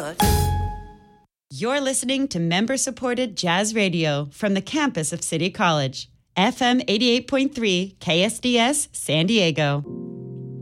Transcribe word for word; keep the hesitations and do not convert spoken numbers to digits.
much. You're listening to member-supported jazz radio from the campus of City College. F M eighty-eight point three K S D S San Diego.